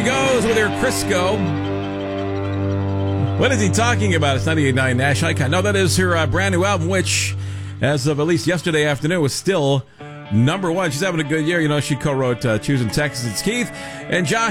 goes with her Crisco. What is he talking about? It's 98.9 Nash Icon. No, that is her brand new album, which, as of at least yesterday afternoon, was still number one. She's having a good year. You know, she co-wrote Choosing Texas. It's Keith and Josh.